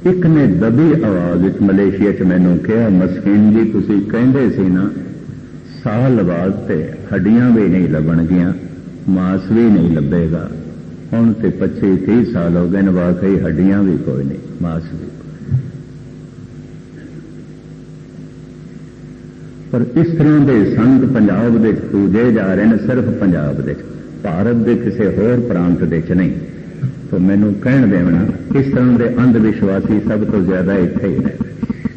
एक ने दबी आवाज मलेशिया च मैनू कहा, मस्कीन जी तुसी कहंदे सी ना साल बाद ते हड्डियां भी नहीं लभणगियां, मांस भी नहीं लभेगा। हुण ते 25-30 साल हो गए, वाकई हड्डियां भी कोई नहीं, मांस भी। पर इस तरह के संत पंजाब दे पूजे जा रहे हैं, सिर्फ पंजाब दे, भारत के किसी होर प्रांत दे च नहीं। तो मैनू कहण देना, इस तरह के अंध विश्वासी सब तो ज्यादा इत्थे ही रहते,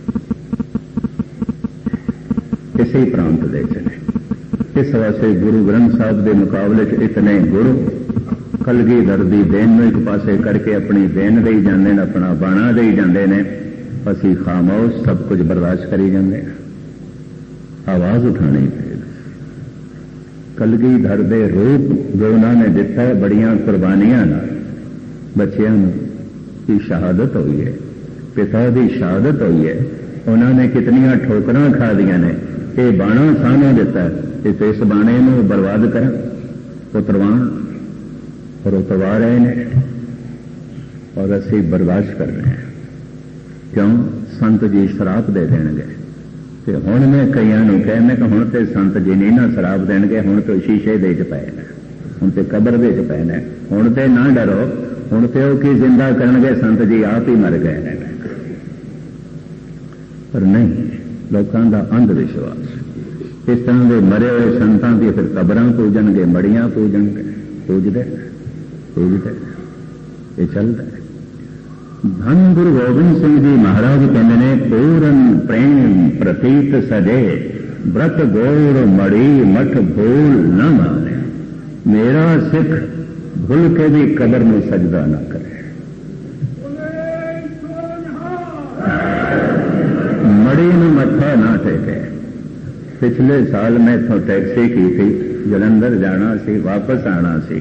इसी प्रांत दे च ने। इस वास्ते गुरु ग्रंथ साहब के मुकाबले च इतने गुरु कलगीधर दी देन नूं एक पासे करके अपनी देन दई जांदे ने, अपना बाणा दई जांदे ने, असीं खामोश सब कुछ बर्दाश्त करी जांदे हैं। आवाज उठानी पड़ेगी। कलगीधर दे रूप जो उन्होंने दिता है, बड़ियां कुर्बानियां नाल बच्चियां की शहादत हुई है, पिता की शहादत हुई है, उन्होंने कितनियां ठोकरां खा दियां ने। ये बाणा सानू दिता है, इस बाणे नूं बर्बाद कर उतरवाण, और उतरवा रहे हैं और असी बर्दाश्त कर रहे हैं। क्यों? संत जी शराब दे देंगे। हुण मैं कईयां नूं कहा, मैं हुण ते संत जी नहीं ना शराब देंगे, हुण तो शीशे दे च पए ने, हुण ते कबर दे च पए ने, हुण ते ना डरो, हुण ते वो की जिंदा करनगे, संत जी आप ही मर गए हैं। पर नहीं, लोगों का अंध विश्वास। इस तरह के मरे हुए संतां की फिर कबरां पूजणगे, मड़ियां पूजणगे, पूजदे ये चलता है। धन गुरु गोबिंद सिंह जी महाराज कहते ने, पूरन प्रेम प्रतीत सजे, व्रत गोड़ मड़ी मठ भूल न माने। मेरा सिख भूल के भी कबर में सजदा न करे। मड़ी में मत्था ना टेके। पिछले साल मैं इथों टैक्सी की थी, जलंधर जाना सी, वापस आना सी,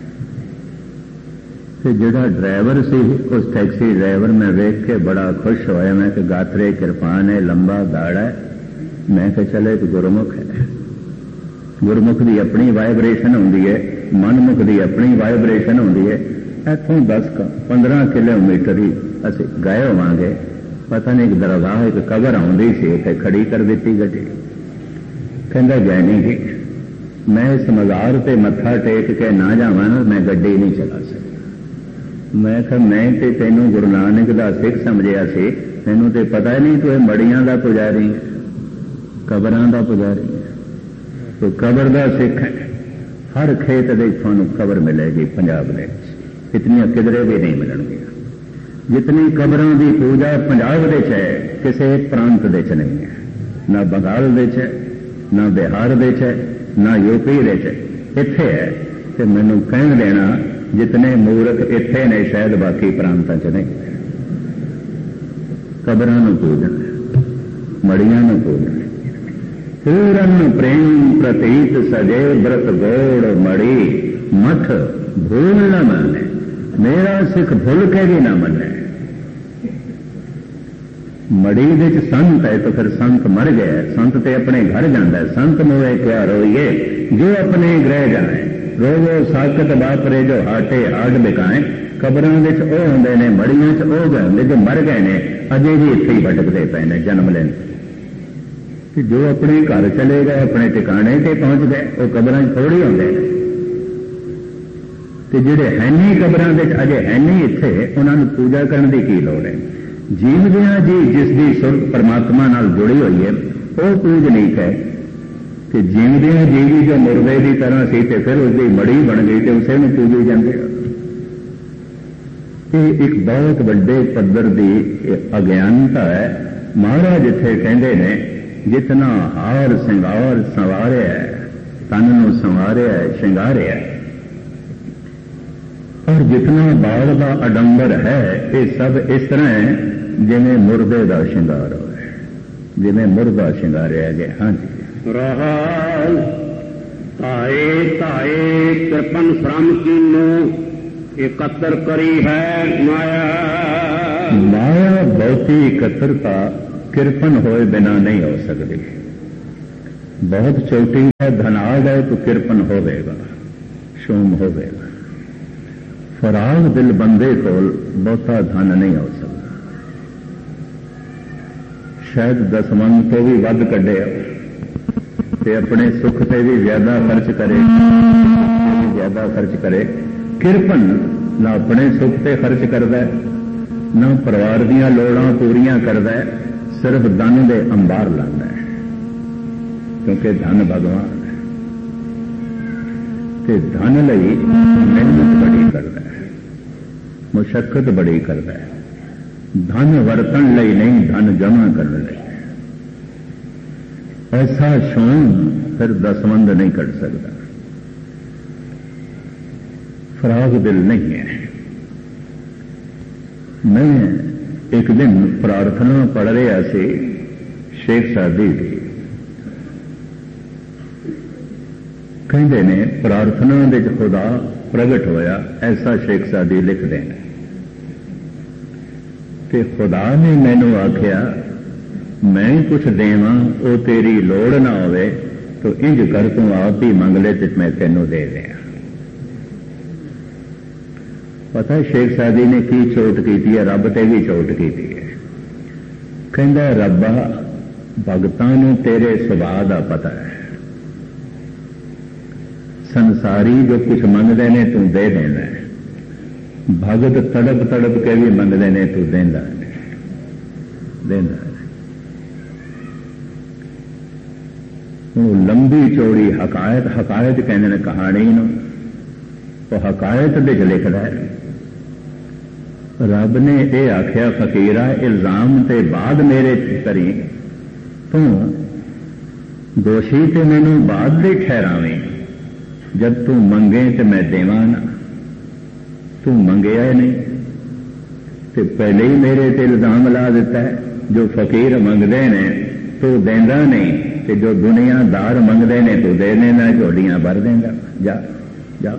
जिहड़ा ड्राइवर सी उस टैक्सी ड्राइवर मैं वेख के बड़ा खुश होया। मैं कि गात्रे किरपान है, लंबा गाड़ा है। मैं कि चले एक गुरमुख है, गुरमुख की अपनी वाइब्रेशन होंदी है, मनमुख की अपनी वाइब्रेशन होंदी है। इथों 10-15 किलोमीटर ही असीं गए होवांगे, पता नहीं एक दरगाह एक कबर आउंदी सी, उत्थे खड़ी कर दी गड्डी। कहंदा जैनी जी मैं इस मज़ार ते मत्था टेक के ना जावां ना, मैं गड्डी नहीं चला सकता। मैं कहा मैं ते तैनूं गुरु नानक दा सिख समझिया सी, तैनूं ते पता ही नहीं तू मड़ियां दा पुजारी है, कबरां दा पुजारी है। तो कबर दा सिख है। हर खेत दे तुहानूं कबर मिलेगी पंजाब दे, इतनियां किधरे भी नहीं मिलणगियां। जितनी कबरां दी पूजा पंजाब दे च है, किसी एक प्रांत दे च नहीं है, ना बंगाल दे च, ना बिहार दे च, ना यूपी दे च, इत्थे है। ते मैनूं कहण देना जितने मूर्ख इत्थे ने शायद बाकी प्रांतां च नहीं। कबरां नूं पूजन, मड़ियां नूं पूजन। पूरन प्रेम प्रतीत सजे, व्रत गोड़ मड़ी मठ भूल न माने। मेरा सिख भूल के भी ना मने। मड़ी दे च संत है तो फिर संत मर गया, संत ते अपने घर जाता है। संत मोए क्या रोइए जो अपने गृह जाए, रोवो साकत बापरे जो हाटे हाट बिकाए। कबरां विच ओह हुंदे ने, मड़ियां च ओह हुंदे जो मर गए ने, अजे भी इत्थे ही भटकदे पए ने जन्म लेन। जो अपने घर चले गए, अपने ठिकाने ते पहुंच गए, वो कबरां थोड़ी होंदे ने। ते जिहड़े है नहीं कबरां विच, अजे है नहीं इत्थे, उन्हां नूं पूजा करन दी की लोड़ है। जीवदियां जी जिसकी सुरत परमात्मा नाल जुड़ी हुई है, वह पूज नहीं कहे कि जीवदियां जी भी जो मुर्दे की तरह सी ते फिर उसकी मड़ी बन गई तो उसे में पूजे जाते। ये एक बहुत बड़े पद्धर की अज्ञानता है। महाराज इत्थे कहते ने जितना हार सिंगार संवारिया है, तन नूं संवारिया है, श्रृंगारिया है, और जितना बाल का अडंबर है, ये सब इस तरह है जिमें मुर्दे का श्रृंगार हो, जिमें मुर्दा श्रृंगारिया गया। हाँ जी। रहल ताए ताए कृपन श्रम की नो एकत्र करी है माया। माया बहुती एकत्रता कृपन होए बिना नहीं हो सकती। बहुत छोटी है, धनाड़ है तो कृपन होवेगा, शोम होवेगा। फराग दिल बंदे को बहुता धन नहीं हो सकता। शायद दसमंद तो भी वध कढ़े ते अपने सुख से भी ज्यादा खर्च करे, ज्यादा खर्च करे। किरपन ना अपने सुख से खर्च करता है, ना परिवार दियां लोड़ां पूरियां करता है, सिर्फ धन दे अंबार लाता है, क्योंकि धन भगवान है। ते धन लई मेहनत बड़ी करता है, मुशक्कत बड़ी करता है। धन वरतन लई नहीं, धन जमा करने लई। ऐसा शौक फिर दसमंद नहीं कर सकता, फराग दिल नहीं है। मैं एक दिन प्रार्थना पढ़ रहा सी शेख सादी की, कहते ने प्रार्थना दे खुदा प्रगट होया, ऐसा शेख सादी लिखते हैं। ते खुदा ने मैनू आख्या मैं कुछ देवां वो तेरी लोड़ ना होवे तो इंज कर तू आप ही मंग ले ते मैं तेनू दे दिया। पता है शेख सादी ने की चोट की है, रब ते भी चोट की है। कहंदा रब्बा भगतां नूं तेरे सुभाव दा पता है, संसारी जो कुछ मंगदे ने तू दे देना है, भगत तड़प तड़प के भी मंगदे ने तू देंदा है। वो लंबी चौड़ी हकायत, हकायत कहने ने कहानी नूं, वो हकायत विच लिखदा है रब ने यह आख्या फकीरा इल्जाम ते बाद मेरे करी, तू दोषी ते मैनू बाद दे ठहरावें, जब तू मंगे तो मैं देवां ना। तू मंगया ही नहीं तो पहले ही मेरे ते इल्जाम ला दिता है। जो फकीर मंगते ने तू देंदा नहीं, कि जो दुनियादार मंगते ने तू दे देना, झोलियां भर देंदा। जा जा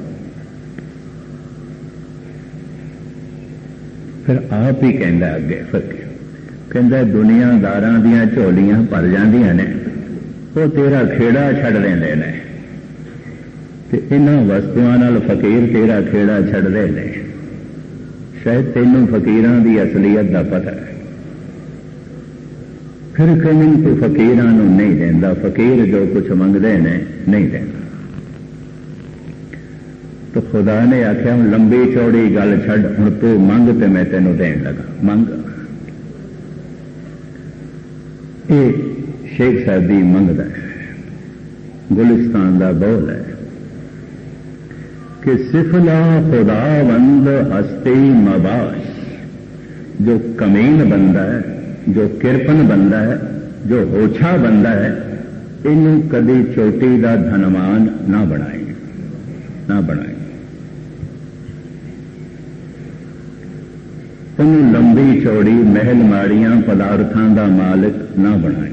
फिर आप ही कहता अगे फकीर कहता दुनियादारां दियां झोलियां भर जांदियां ने, वो तेरा खेड़ा छड़ देंदे ने, ते इन्हां वस्तुआं नाल फकीर तेरा खेड़ा छड़दे ने। शायद तेनों फकीरां दी असलीयत दा पता है। फिर कहीं तू फकीरां नूं नहीं देंदा, फकीर जो कुछ मंगदे ने नहीं देंदा। तो खुदा ने आख्या लंबी चौड़ी गल छड़, हुण तू मंग ते मैं तेनों देण लगा। मंग ये शेख सादी मंगदा है, गुलिस्तान दा बोल है कि सिफला खुदावंद हस्ती मबाश, जो कमीन बंदा है, जो किरपन बंदा है, जो होछा बंदा है, इनू कदी चोटी का धनवान ना बनाए, ना बनाए। इनू लंबी चौड़ी महल माड़ियां पदार्थों का मालिक ना बनाए।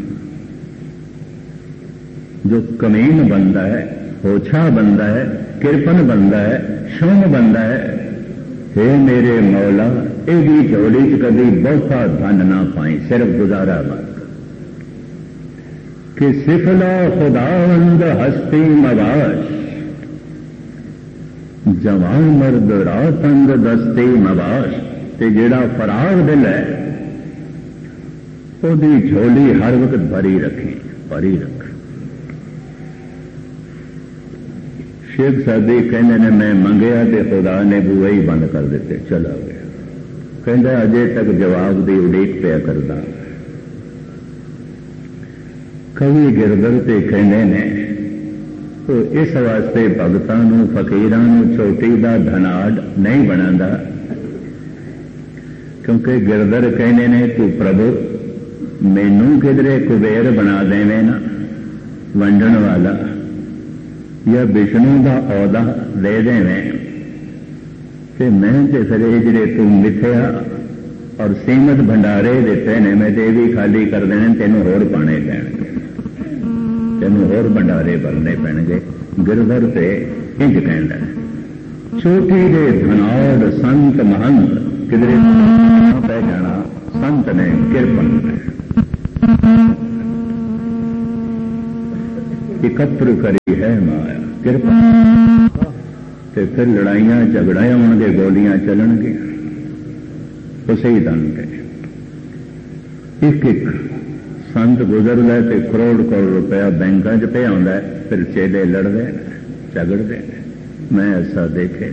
जो कमीन बंदा है, होछा बंदा है, किरपन बंदा है, शौम बंदा है, हे मेरे मौला एदी झोली च कभी बहुता धन ना पाई, सिर्फ गुजारा मत। कि सिफला खुदावंद हस्ती मबाश, जवान मर्द रातंद दस्ती मबाश, ते जेड़ा फराग दिल है ओदी झोली हर वक्त भरी रखी, भरी रख। शेख सादी कहने ने मैं मंगया तो खुदा ने बूहे ही बंद कर दिते, चला गया। कहता अजे तक जवाब की उड़ीक पिया करदा। कवि गिरधर ते कहने ने तो इस वास्ते भगतां नूं फकीरां नूं चोटी का धनाड़ नहीं बनांदा, क्योंकि गिरधर कहने ने तू प्रभु मैनू किधरे कुबेर बना देवे ना, वंडण वाला, या विष्णु का औदा दे देवें, ते मैं ते फिर जिहड़े तू मिथ्या और सीमत भंडारे दिते ने मैं ते भी खाली कर देने, तेनों होर पाने पैणगे, तेनों होर भंडारे भरने पैणगे। गिरधर ते इंज कहंदा चोटी दे धनाड़ संत महंत, किधरे पै जाना संत ने किरपन ने। एकत्र करी है माया किरपन, ते फिर लड़ाइयां झगड़ाया होंगे, गोलियां चलणगियां, उसे ही दन के एक एक संत गुजरदा तो करोड़ करोड़ रुपया बैंकों च पे आंदा, फिर चेले लड़ते झगड़ते। मैं ऐसा देखे।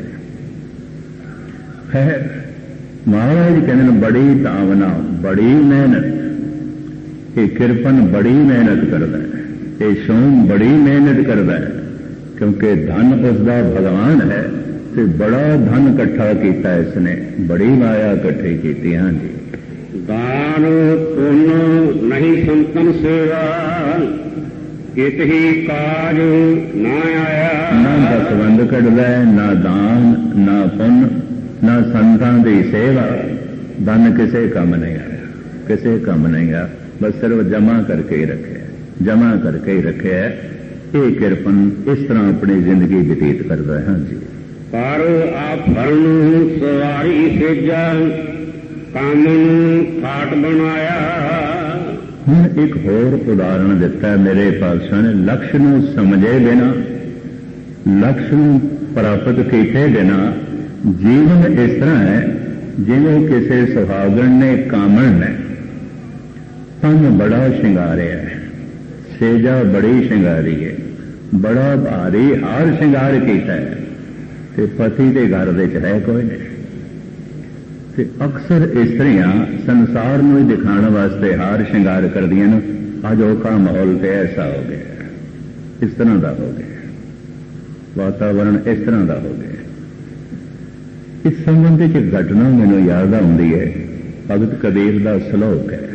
खैर महाराज कहते बड़ी तावना, बड़ी मेहनत, ये किरपन बड़ी मेहनत करता है, ये सोम बड़ी मेहनत करता है, क्योंकि धन उसका भगवान है, तो बड़ा धन इकट्ठा किया इसने, बड़ी माया इकट्ठी की। हाँ जी, दान पुण्य नहीं संतन सेवा, कित ही काज ना आया। ना दसवंध कटदा है, ना दान, ना पुण्य, ना संतां दी सेवा। धन किसे काम नहीं आया, किसे काम नहीं आया, बस सिर्फ जमा करके ही रखे, जमा करके ही रखे है। ये किरपन इस तरह अपनी जिंदगी व्यतीत करता है। हाँ जी, पर आभरण सवारी सेजा, कामन काट बनाया। हूँ एक होर उदाहरण दिता है मेरे पातशाह ने। लक्ष्य नूं समझे बिना, लक्ष्य नूं प्राप्त किए बिना जीवन इस तरह है जिवें किसी सुहागण ने, कामण ने तन बड़ा शिंगारिया है, सेजा बड़ी शिंगारी है, बड़ा भारी हार शिंगार किया है, ते पति के घर दे च है कोई नहीं। ते अक्सर इस्त्रियां संसार में दिखाने वास्ते हार शिंगार कर दिया ना। अज का माहौल तो ऐसा हो गया, इस तरह का हो गया, वातावरण इस तरह का हो गया। इस संबंध में घटना मैनू याद आती है, भगत कबीर का श्लोक है।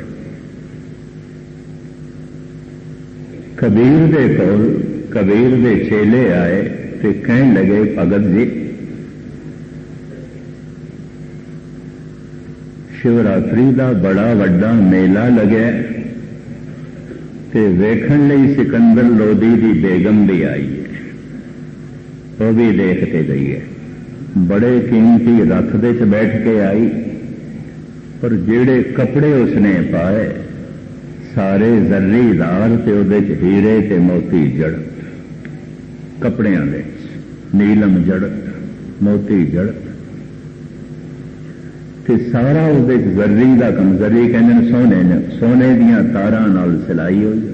कबीर दे कोल कबीर दे चेले आए ते कहन लगे, भगत जी शिवरात्रि का बड़ा वड्डा मेला लगे ते वेखण लई सिकंदर लोधी की बेगम भी आई है, वो भी देखते गई है। बड़े कीमती रथ दे च बैठ के आई, पर जेड़े कपड़े उसने पाए सारे जर्रीदार ते उहदे च हीरे ते मोती जड़त, कपड़ियां दे नीलम जड़त, मोती जड़त, ते सारा उहदे च जर्री दा कम, जर्री कहंदे सोने ने, सोने दियां तारां नाल सिलाई हुई।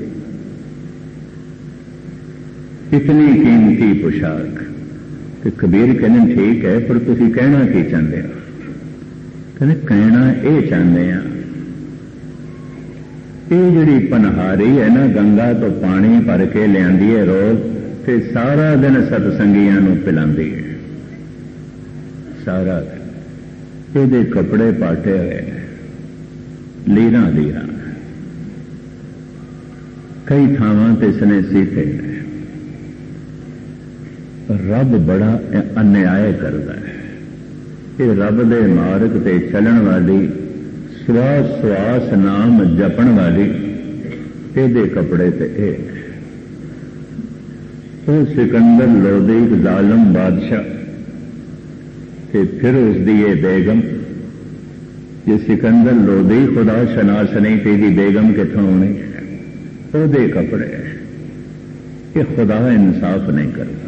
इतनी कीमती पोशाक। ते कबीर कहने ठीक है, पर तुसीं कहना की चाहते हो? कहने कहना ये चाहते हैं, ये जिहड़ी पनहारी है ना, गंगा तो पानी भर के लियाती है रोज, ते सारा दिन सतसंगियां नूं पिलांदी है, सारा दिन। ये कपड़े पाटे हुए, लीरा लीरा, कई थावां ते इसने सीते। रब बड़ा अन्याय करता है। ये रब दे मार्ग ते चलन वाली, श्वास श्वास नाम जपण वाली, ये कपड़े ते वो सिकंदर लोधी जालम बादशाह ते फिर उसकी ये बेगम। ये सिकंदर लोधी खुदा शनास नहीं, तेरी बेगम कितों होनी, वो कपड़े। ये खुदा इंसाफ नहीं करता।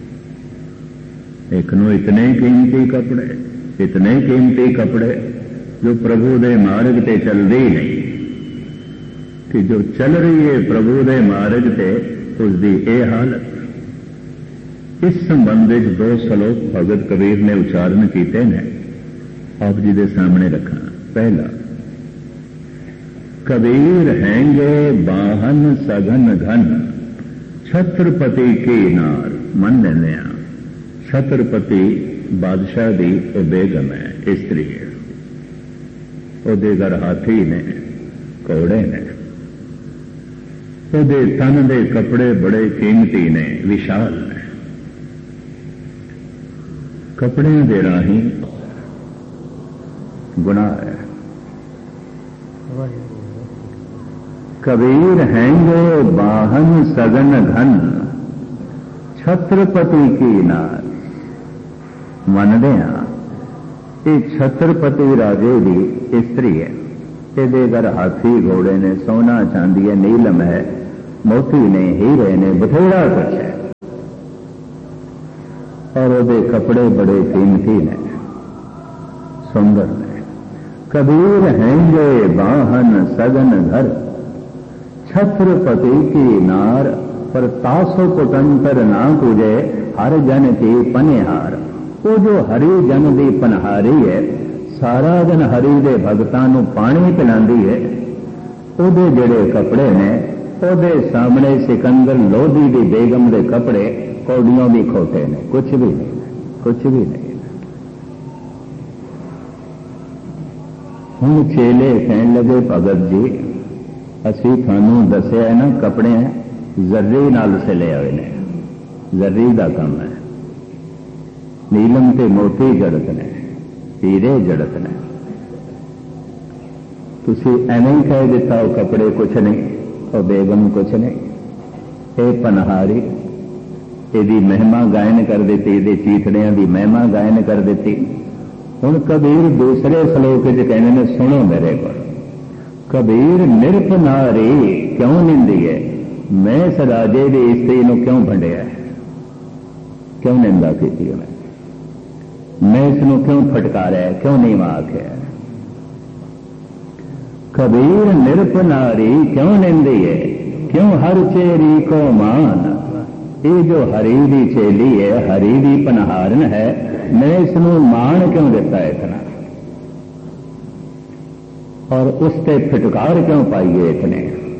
एक नू इतने कीमती कपड़े, इतने कीमती कपड़े जो प्रभु दे मार्ग ते चलते ही नहीं, कि जो चल रही है प्रभु दे मार्ग ते उसकी ये हालत। इस संबंध में दो श्लोक भगत कबीर ने उच्चारण किए हैं, आप जी के सामने रखा। पहला, कबीर हैंगे बाहन सघन घन, छत्रपति की नार। मन लेने छत्रपति बादशाह की वो बेगम है, स्त्री है, ਉਹਦੇ घर हाथी ने, घोड़े ने, ਉਹਦੇ तन के कपड़े बड़े कीमती ने, विशाल ने। कपड़े दे राही गुनाह है। कबीर हैंगे बाहन सघन घन, छत्रपति की नार। मनदे हाँ, ये छत्रपति राजे की स्त्री है। ये घर हाथी घोड़े ने, सोना चांदी है, नीलम है, मोती ने, हीरे ने, बथेरा कुछ है, और वो कपड़े बड़े कीमती ने, सुंदर ने। कबीर हैंगे बाहन सघन घर, छत्रपति की नार पर तासो कुटंतर ना पूजे हर जन की पनिहार। वो जो हरि जन की पनहारी है, सारा दिन हरि दे भगतां नूं पानी पिलांदी है, ਉਹਦੇ ਜਿਹੜੇ कपड़े ने ਉਹਦੇ सामने सिकंदर लोधी की बेगम के कपड़े कौड़ियों भी खोटे ने, कुछ भी नहीं, कुछ भी नहीं। हुण चेले कहन लगे भगत जी असी थानू दसिया है ना कपड़े जर्री नाल सिले हुए ने, जर्री का काम है, नीलम ते मोती जड़त ने, हीरे जड़त ने। तुसी एवं कह दिता वो कपड़े कुछ नहीं, और बेगम कुछ नहीं। ये पनहारी यदी महिमा गायन कर दी, ये चीथड़िया की महिमा गायन कर दी। हुण कबीर दूसरे श्लोक कहने ने सुनो मेरे को, कबीर निरप नारी क्यों निंदी है, मैं इस राजे की स्त्री नूं क्यों भंडिया, क्यों निंदा की उन्हें, मैं इसनूं क्यों फटकारिया, क्यों नीवा आख्या। कबीर निरप नारी क्यों निंदी है, क्यों हर चेरी को मान। ये जो हरि की चेली है, हरि की पनहारन है, मैं इसनूं मान क्यों दिता इतना, और उससे फिटकार क्यों पाई है इतने।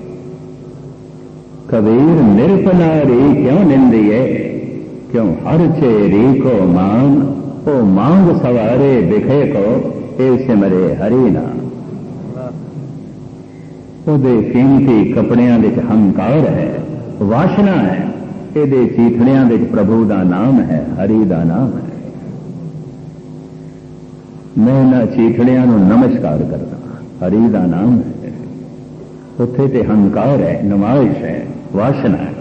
कबीर निरप नारी क्यों निंदी है, क्यों हर चेरी को मान। ओ मांग सवारे दिखे को ए सिमरे हरि नाम। ਉਹਦੇ कीमती कपड़ियां विच हंकार है, वासना है, ਇਹਦੇ चीथड़ियां विच प्रभु का नाम है, हरि का नाम है। मैं इन्हां चीथड़ियां नूं नमस्कार करदा, हरि का नाम है। उत्थे ते हंकार है, नुमाइश है, वासना है।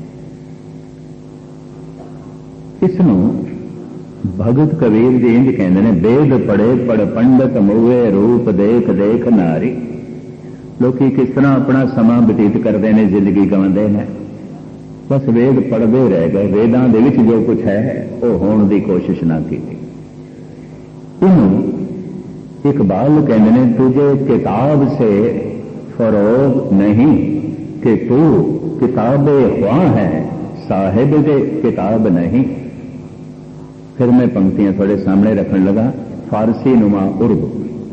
इसनूं भगत कबीर जी इंज कहंदे ने, वेद पढ़े पढ़ पंडित मुए रूप देख देख नारी। लोग किस तरह अपना समा बतीत करते हैं, जिंदगी गवाते हैं, बस वेद पढ़ते रह गए, वेदां दे विच जो कुछ है वो होने की कोशिश ना की। इन्हों इकबाल कहते हैं, तुझे किताब से फरोग नहीं कि तू किताबे हुआ है, साहिब दे किताब नहीं। फिर मैं पंक्तियां थोड़े सामने रखने लगा, फारसी नुमा उर्दू।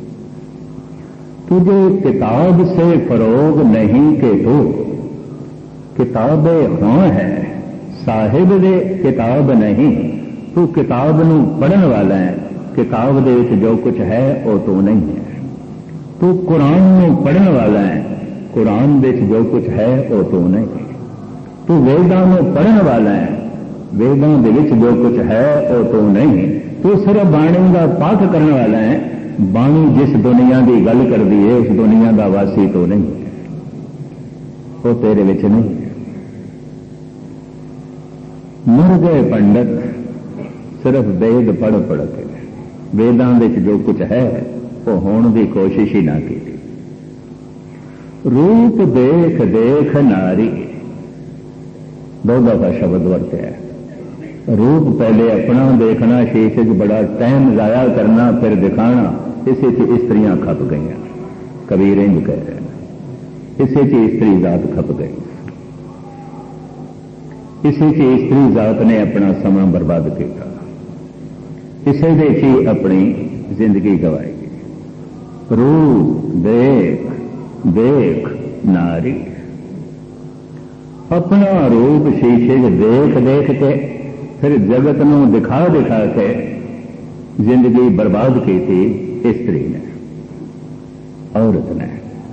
तुझे किताब से फरोग नहीं कि तू किताबे हाँ है, साहिब दे किताब नहीं। तू किताब नूं पढ़न वाला है, किताब दे विच जो कुछ है वो तू नहीं है। तू कुरान नूं पढ़न वाला है, कुरान दे विच जो कुछ है वो तू नहीं है। तू वेदां नूं पढ़न वाला है, वेदां दे विच जो कुछ है वो तू नहीं है। तू सिर्फ बाणी का पाठ करने वाला है, बाणी जिस दुनिया की गल कर दी है उस दुनिया का वासी तो नहीं है, वो तेरे विच नहीं है। मर गए पंडित सिर्फ वेद पढ़ पढ़ के, वेदां विच जो कुछ है वो होने की कोशिश ही ना की। रूप देख देख नारी, दो दफा शब्द वरते है। रूप पहले अपना देखना, शीशे च बड़ा टाइम जाया करना, फिर दिखाना, इसे च स्त्रियां खप गई। कबीर इंज कह रहे हैं, इसे च स्त्री जात खप गई, इसे च स्त्री जात ने अपना समा बर्बाद किया, इसे दे च अपनी जिंदगी गवाई। रूप देख देख नारी, अपना रूप शीशे च देख देख के फिर जगत नूं दिखा दिखा के जिंदगी बर्बाद की थी स्त्री ने, औरत ने।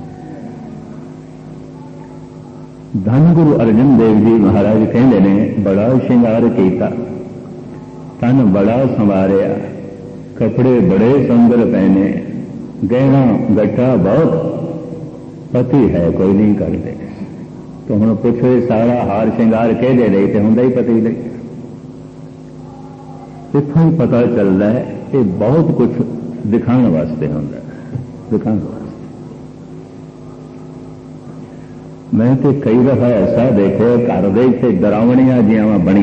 धन गुरु अर्जन देव जी महाराज कहते ने, बड़ा श्रृंगार किया, तन बड़ा संवारिया, कपड़े बड़े सुंदर पहने, गहना गट्टा बहुत, पति है कोई नहीं करते। तो हम पूछो सारा हार श्रृंगार कह दे रही थे, होंदा ही पति नहीं। इत्थों ही पता चलता है कि बहुत कुछ दिखाने वास्ते होंदा है, दिखाने वास्ते। मैं तो कई दफा ऐसा देखे घर दे डरावनियां जियां बनी